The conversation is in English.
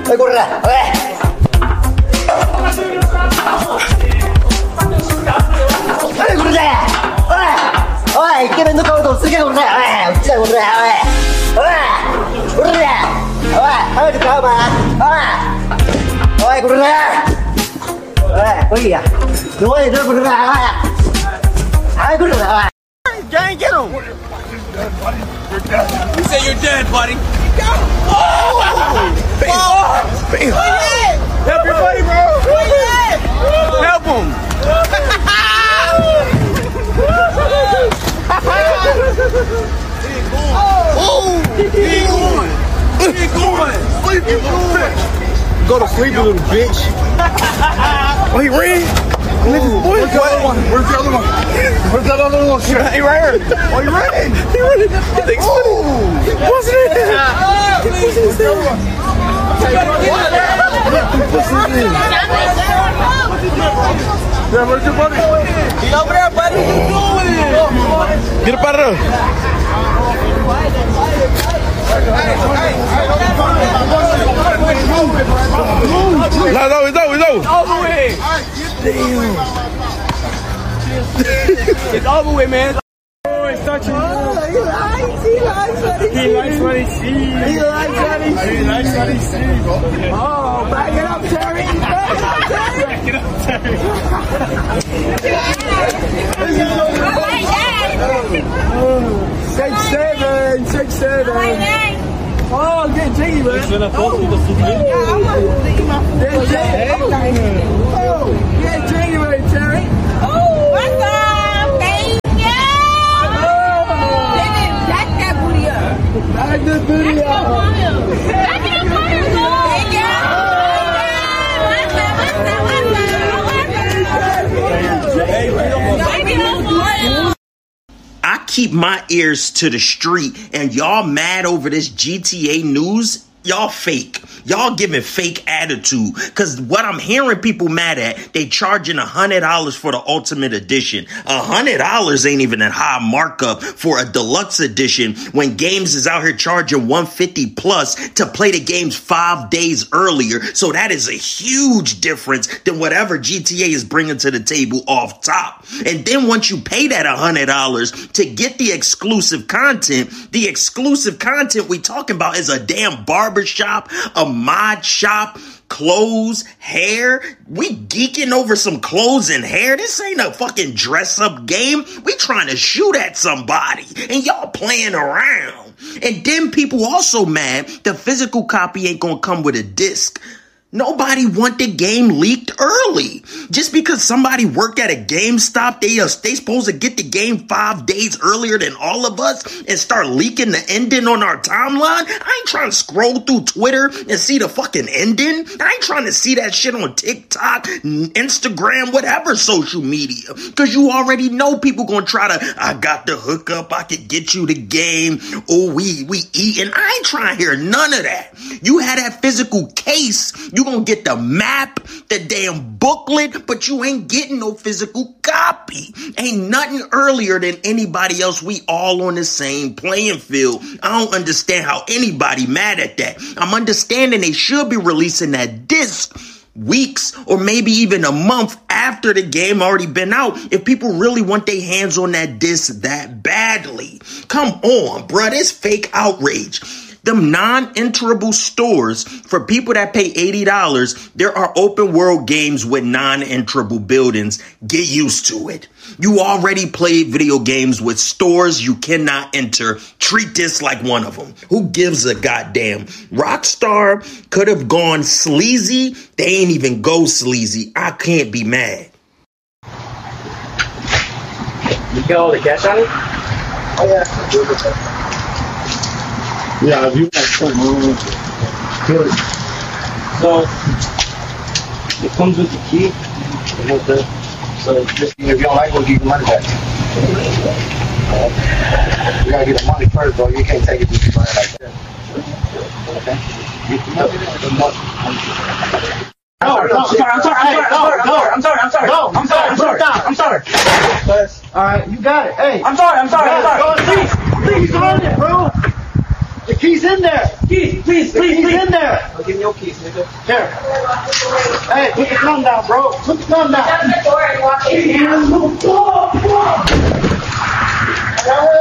Ôi con ra. Ôi con ra. Ôi, cái bên nó câu tổ sư cái con ra. Ôi, con ra. Con ra. Ôi, được không mà. Ôi, con ra. Có gì à? Đúng rồi, con ra. Ai con ra. Gang, get him! You say you're dead, buddy. Oh! Help your buddy, bro. Help him. He going. Go to sleep, you little bitch. Oh, he ran. Where's the other one? Where's the other one? Where's that other little shit? He ran. Oh, he ran. He ran. He thinks wasn't it? Yeah, where's your buddy? He's over there, buddy. What you doing? Get up out of there. No, he's over. Over with. Damn. It's over with, man. Oh, he's touching you. He likes what he sees. Oh, back it up, Terry. Back it up, Terry. Six, seven. Oh, get jiggy, man. It's gonna force me to submit. Get jiggy, man, Terry. What's up? Thank you. Jack that booty up. Back the booty up. Jack it up for him, girl. Thank you. I keep my ears to the street, and y'all mad over this GTA news? Y'all fake. Y'all giving fake attitude. Because what I'm hearing people mad at, they charging $100 for the Ultimate Edition. $100 ain't even a high markup for a deluxe edition when games is out here charging $150 plus to play the games 5 days earlier. So that is a huge difference than whatever GTA is bringing to the table off top. And then once you pay that $100 to get the exclusive content we talking about is a damn barbershop, a mod shop, clothes, hair. We geeking over some clothes and hair. This ain't a fucking dress up game. We trying to shoot at somebody and y'all playing around. And then people also mad the physical copy ain't gonna come with a disc. Nobody want the game leaked early. Just because somebody work at a GameStop, they supposed to get the game 5 days earlier than all of us and start leaking the ending on our timeline. I ain't trying to scroll through Twitter and see the fucking ending. I ain't trying to see that shit on TikTok, Instagram, whatever social media. Because you already know people gonna try to, I got the hookup, I could get you the game. Oh, we eating. I ain't trying to hear none of that. You had that physical case. You gonna get the map, the damn booklet, but you ain't getting no physical copy. Ain't nothing earlier than anybody else. We all on the same playing field. I don't understand how anybody mad at that. I'm understanding they should be releasing that disc weeks or maybe even a month after the game already been out if people really want their hands on that disc that badly. Come on, bruh, this fake outrage. Them non-enterable stores, for people that pay $80, there are open world games with non-enterable buildings. Get used to it. You already played video games with stores you cannot enter. Treat this like one of them. Who gives a goddamn? Rockstar could have gone sleazy. They ain't even go sleazy. I can't be mad. You got all the cash on it? Oh, yeah. Yeah, if you want something, good. So, it comes with the key. So, just, if you don't like it, we'll give you money back. You gotta get the money first, bro. You can't take it just like that. Okay? I'm sorry. Alright, you got it. Hey. I'm sorry. Please run it, bro. The key's in there. Keys, please, The key's in there. I'll give me your keys, nigga. Here. Hey, put the gun down, bro. Put the gun down. Shut the door and walk in. Hey,